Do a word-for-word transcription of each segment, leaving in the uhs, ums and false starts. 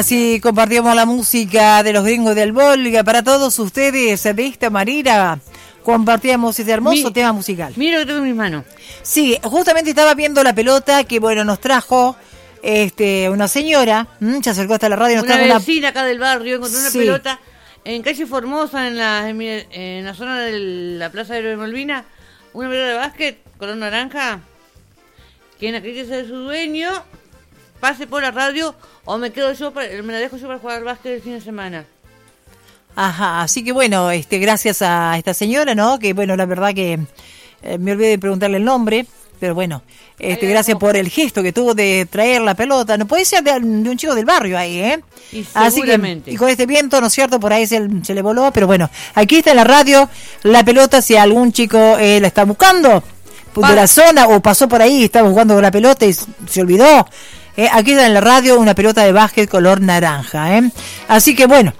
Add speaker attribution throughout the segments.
Speaker 1: Así compartimos la música de los gringos del Volga para todos ustedes. De esta manera compartíamos este hermoso Mi, tema musical.
Speaker 2: Mira lo que tengo en mis manos.
Speaker 1: Sí, justamente estaba viendo la pelota que, bueno, nos trajo este una señora. ¿m? Se acercó hasta la radio. Nos
Speaker 2: una
Speaker 1: trajo
Speaker 2: vecina una... acá del barrio encontró una
Speaker 1: sí. pelota
Speaker 2: en calle Formosa, en la, en, en la zona de la Plaza de Malvinas. Una pelota de básquet color naranja. Quien acredite de su dueño, pase por la radio o me quedo yo, para, me la dejo yo para jugar al básquet el fin de semana.
Speaker 1: Ajá, así que bueno, este gracias a esta señora, ¿no? Que bueno, la verdad que eh, me olvidé de preguntarle el nombre, pero bueno, este gracias por el gesto que tuvo de traer la pelota. No puede ser de, de un chico del barrio ahí, ¿eh?
Speaker 2: Y seguramente.
Speaker 1: Así que, y con este viento, ¿no es cierto? Por ahí se, se le voló, pero bueno, aquí está en la radio la pelota si algún chico eh, la está buscando de Para. la zona o pasó por ahí, estaba jugando con la pelota y se olvidó. Eh, aquí está en la radio una pelota de básquet color naranja, ¿eh? Así que bueno.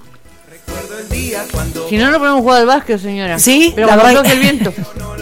Speaker 2: Si no, no podemos jugar al básquet, señora.
Speaker 1: Sí,
Speaker 2: pero cuando toque el viento.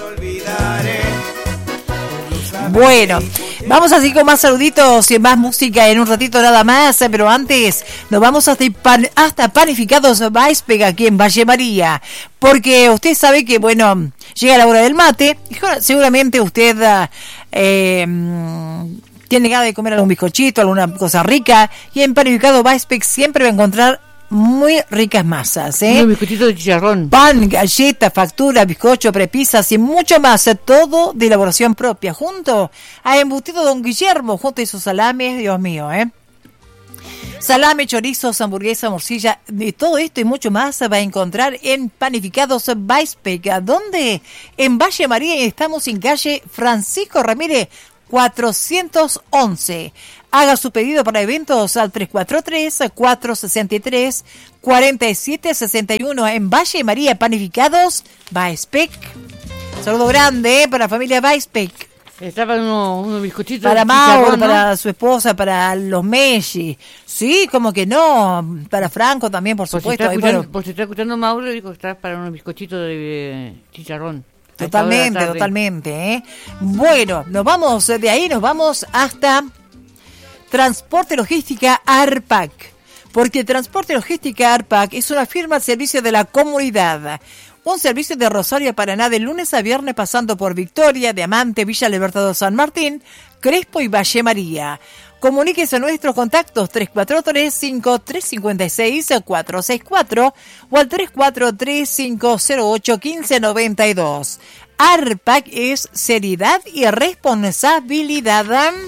Speaker 1: Bueno, vamos así con más saluditos y más música en un ratito nada más, pero antes nos vamos hasta, pan, hasta Panificados Weisbeck aquí en Valle María, porque usted sabe que, bueno, llega la hora del mate, y seguramente usted eh, tiene ganas de comer algún bizcochito, alguna cosa rica, y en Panificados Weisbeck siempre va a encontrar muy ricas masas, ¿eh?
Speaker 2: Un bizcochito de chicharrón.
Speaker 1: Pan, galleta, factura, bizcocho, prepisas y mucho más. Todo de elaboración propia. Junto a Embutido Don Guillermo, junto a esos salames, Dios mío, ¿eh? Salame, chorizos, hamburguesa, morcilla, de todo esto y mucho más va a encontrar en Panificados Weisbeck. ¿Dónde? En Valle María y estamos en calle Francisco Ramírez cuatrocientos once. Haga su pedido para eventos al tres cuatro tres, cuatro seis tres, cuatro siete seis uno en Valle María, Panificados Weisbeck. Saludo grande, ¿eh? Para la familia Weisbeck.
Speaker 2: Está para unos uno bizcochitos.
Speaker 1: Para Mauro, ¿no? Para su esposa, para los Messi. Sí, como que no. Para Franco también, por
Speaker 2: pues
Speaker 1: supuesto.
Speaker 2: Si está escuchando,
Speaker 1: bueno.
Speaker 2: pues si está escuchando Mauro, digo que está para unos bizcochitos de eh, chicharrón.
Speaker 1: Totalmente, totalmente, ¿eh? Bueno, nos vamos de ahí, nos vamos hasta Transporte Logística Arpac, porque Transporte Logística Arpac es una firma al servicio de la comunidad. Un servicio de Rosario a Paraná de lunes a viernes pasando por Victoria, Diamante, Villa Libertador San Martín, Crespo y Valle María. Comuníquese a nuestros contactos tres cuatro tres, cinco tres cinco seis, cuatro seis cuatro o al tres cuatro tres, cinco cero ocho, uno cinco nueve dos. Arpac es seriedad y responsabilidad.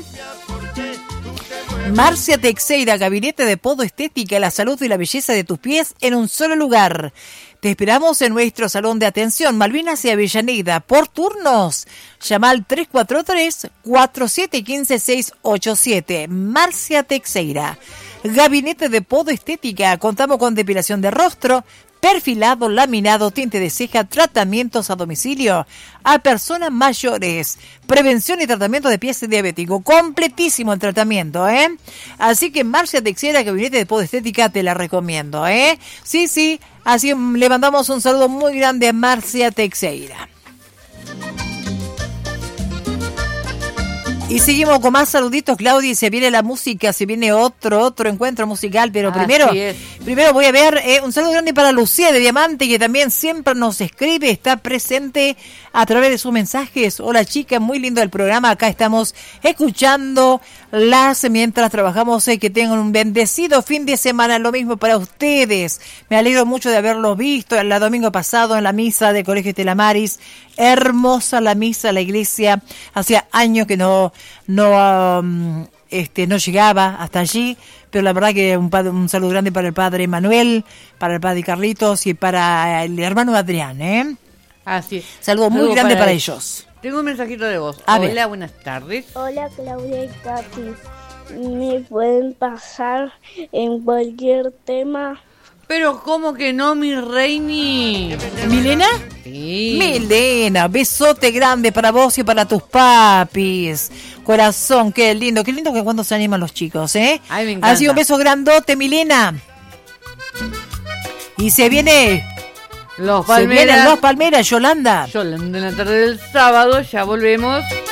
Speaker 1: Marcia Teixeira, gabinete de podo estética, la salud y la belleza de tus pies en un solo lugar. Te esperamos en nuestro salón de atención, Malvinas y Avellaneda, por turnos. Llama al tres cuatro tres, cuatro siete uno cinco, seis ocho siete. Marcia Teixeira. Gabinete de podo estética. Contamos con depilación de rostro, perfilado, laminado, tinte de ceja, tratamientos a domicilio a personas mayores, prevención y tratamiento de pies diabético, completísimo el tratamiento, ¿eh? Así que Marcia Teixeira, gabinete de podo estética, te la recomiendo, ¿eh? Sí, sí, así le mandamos un saludo muy grande a Marcia Teixeira. Y seguimos con más saluditos, Claudia, y se viene la música, se viene otro, otro encuentro musical, pero
Speaker 2: Así
Speaker 1: primero,
Speaker 2: es.
Speaker 1: primero voy a ver eh, un saludo grande para Lucía de Diamante, que también siempre nos escribe, está presente a través de sus mensajes. Hola chica, muy lindo el programa, acá estamos escuchando las mientras trabajamos, eh, que tengan un bendecido fin de semana, lo mismo para ustedes. Me alegro mucho de haberlos visto el domingo pasado en la misa de Colegio Estela Maris. Hermosa la misa, la iglesia, hacía años que no no um, este no llegaba hasta allí, pero la verdad que un, un saludo grande para el padre Manuel, para el padre Carlitos y para el hermano Adrián, ¿eh?
Speaker 2: Así es.
Speaker 1: Saludo muy
Speaker 2: Saludo
Speaker 1: grande
Speaker 2: para,
Speaker 1: para
Speaker 2: ellos.
Speaker 1: ellos.
Speaker 2: Tengo un mensajito de voz.
Speaker 1: A
Speaker 2: Hola,
Speaker 1: ver.
Speaker 2: buenas tardes.
Speaker 3: Hola Claudia y Katy, ¿me pueden pasar en cualquier tema?
Speaker 2: Pero ¿cómo que no, mi reini?
Speaker 1: ¿Milena?
Speaker 2: Sí.
Speaker 1: Milena, besote grande para vos y para tus papis. Corazón, qué lindo, qué lindo que cuando se animan los chicos, ¿eh?
Speaker 2: Ay, me encanta.
Speaker 1: Así un beso grandote, Milena. Y se viene...
Speaker 2: Los
Speaker 1: Se vienen
Speaker 2: Palmeras.
Speaker 1: los Palmeras, Yolanda.
Speaker 2: Yolanda en la tarde del sábado, ya volvemos.